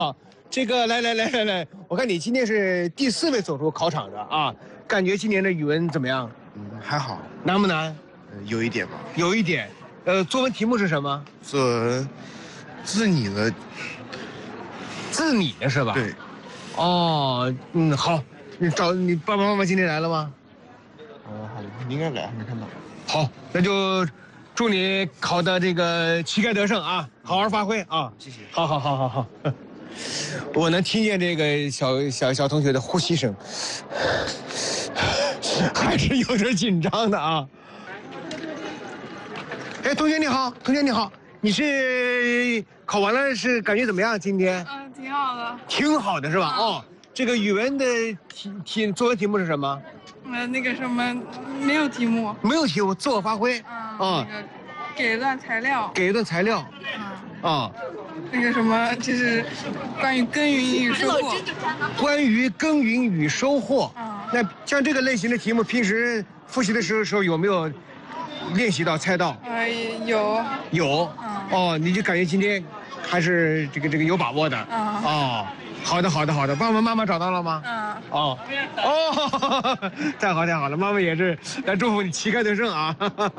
这个来，我看你今天是第4位走出考场的啊，感觉今年的语文怎么样？ 还好。 难不难？ 有一点吧。 有一点。作文题目是什么？ 作文，自拟的。 自拟的是吧？ 对。 哦，好，你爸爸妈妈今天来了吗？ 好，应该来，还没看到。 好，那就祝你考的这个旗开得胜啊，好好发挥啊！ 谢谢。 好。我能听见这个小同学的呼吸声，还是有点紧张的啊。哎，同学你好，你是考完了是感觉怎么样？今天？ 挺好的。 挺好的是吧？哦，这个语文的作文题目是什么？ 那个什么，没有题目。 没有题目，自我发挥。 那个给一段材料。那个什么，就是关于耕耘与收获。 关于耕耘与收获。那像这个类型的题目，平时复习的时候有没有练习到、猜到？ 有。 哦，你就感觉今天还是这个有把握的。哦，好的。爸爸妈妈找到了吗？太好了，妈妈也是来祝福你旗开得胜啊！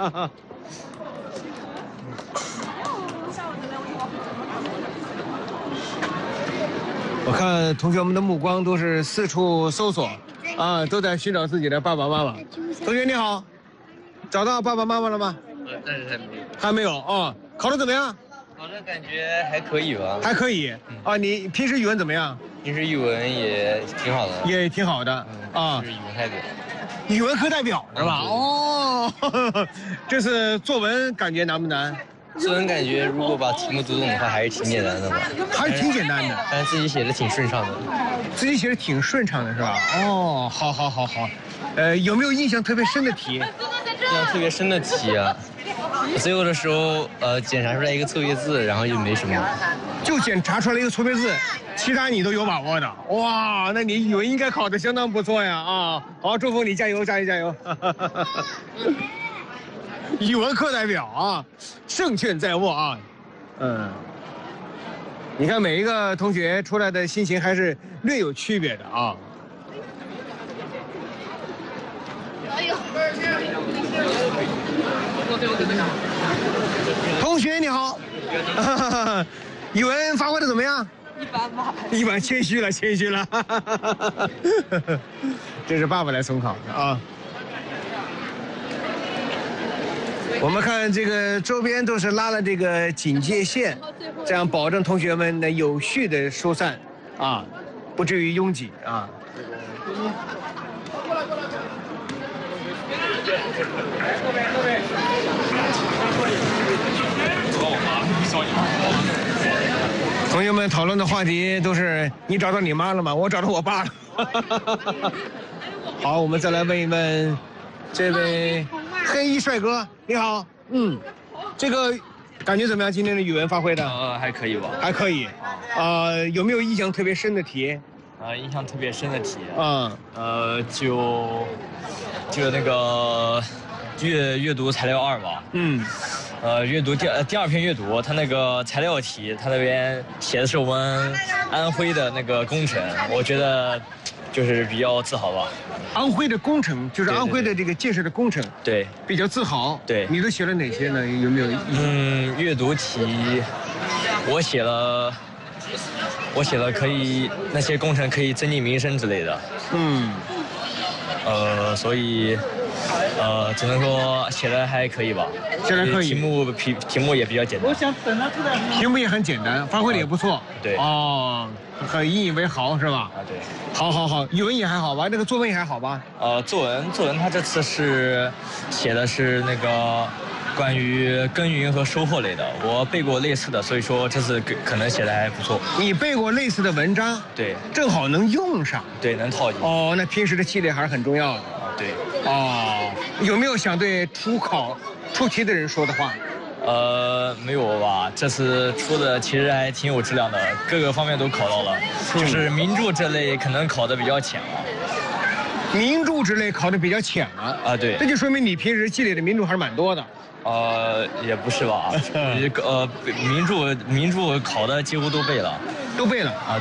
我看同学们的目光都是四处搜索，都在寻找自己的爸爸妈妈。同学你好，找到爸爸妈妈了吗？ 但是还没有哦。考得怎么样？ 考得感觉还可以吧。 还可以。你平时语文怎么样？ 平时语文也挺好的。 也挺好的啊。 是语文代表。 语文课代表是吧？哦，这次作文感觉难不难？ 作文感觉如果把题目读懂的话，还是挺简单的吧。 还是挺简单的， 但是自己写的挺顺畅的。 是吧？哦，好。有没有印象特别深的题？ 印象特别深的题啊，最后的时候检查出来一个错别字，然后就没什么。 就检查出来一个错别字，其他你都有把握的。哇，那你语文应该考得相当不错呀啊！好，祝福你，加油！语文课代表啊，胜券在握啊。你看每一个同学出来的心情还是略有区别的啊。同学你好，语文发挥的怎么样？一般，谦虚了。这是爸爸来送考的啊。我们看这个周边都是拉了这个警戒线，这样保证同学们的有序的疏散啊，不至于拥挤啊。同学们讨论的话题都是你找到你妈了吗？我找到我爸了。好，我们再来问一问这位黑衣帅哥，你好。这个感觉怎么样？今天的语文发挥的？ 还可以吧。 还可以。有没有印象特别深的题？ 印象特别深的题。就那个阅读材料2吧。阅读第二篇阅读，它那个材料题，它那边写的是我们安徽的那个工程，我觉得就是比较自豪吧。 安徽的工程就是安徽的这个建设的工程， 对， 比较自豪。 对， 你都写了哪些呢？有没有？ 阅读题，我写了可以那些工程可以增进民生之类的。所以。只能说写的还可以吧。 写的可以。 题目也比较简单。 题目也很简单，发挥的也不错。 对。 很引以为豪是吧？ 对。 好，语文也还好吧？那个作文也还好吧？ 作文他这次是写的是那个关于耕耘和收获类的，我背过类似的，所以说这次可能写的还不错。 你背过类似的文章？ 对。 正好能用上。 对，能套进。 那平时的积累还是很重要的。 对。 有没有想对出题的人说的话？ 没有吧？这次出的其实还挺有质量的，各个方面都考到了。就是名著这类可能考的比较浅了。 名著之类考的比较浅了对。 这就说明你平时积累的名著还是蛮多的。 也不是吧？名著考的几乎都背了。 都背了啊。